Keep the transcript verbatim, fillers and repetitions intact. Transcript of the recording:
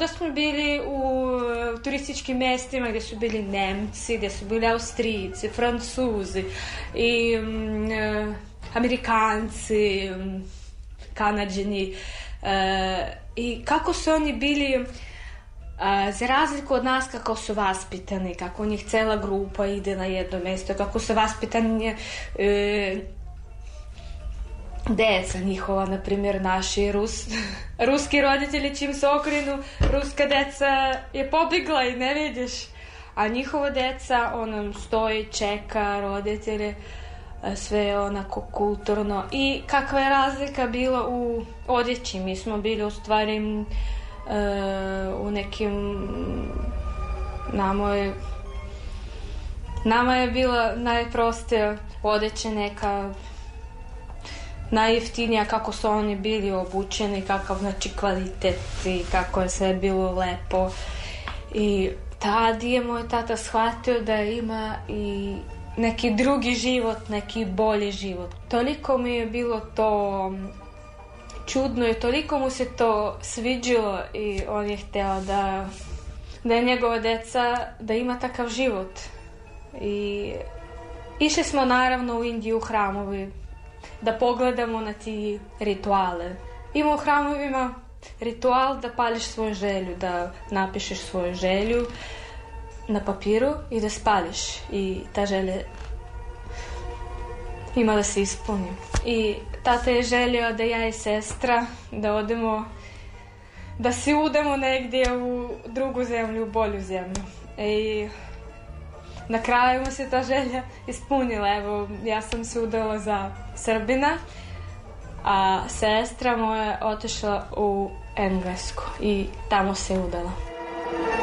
svuda smo bili u turističkim mestima gdje su bili Nemci, gdje su bili Austrijci, Francuzi i um, Amerikanci, um, Kanadžani. Uh, I kako su oni bili, uh, za razliku od nas, kako su vaspitani, kako u njih cela grupa ide na jedno mesto, kako su vaspitani uh, deca njihova, na primjer naši Rus, ruski roditelji čim se okrenu, ruska deca je pobjegla i ne vidiš, a njihova deca ono stoji, čeka roditelje, sve je onako kulturno. I kakva je razlika bila u odjeći. Mi smo bili u stvari uh, u nekim nama je nama je bila najprostija odjeća, neka najjeftinija, kako su oni bili obučeni, kakav znači kvalitet i kako je sve bilo lepo. I tad je moj tata shvatio da ima i neki drugi život, neki bolji život. Toliko mi je bilo to čudno i toliko mu se to sviđalo i on je hteo da, da je njegova deca, da ima takav život. I išli smo naravno u Indiju u hramovi da pogledamo na ti rituale. Ima u hramovima ritual da pališ svoju želju, da napišeš svoju želju na papiru i da spališ. I ta želja ima da se ispuni. I tata je želio da ja i sestra da odemo, da se udemo negdje u drugu zemlju, u bolju zemlju. I na kraju mu se ta želja ispunila. Evo, ja sam se udala za Srbina, a sestra moja otišla u Englesku i tamo se udala.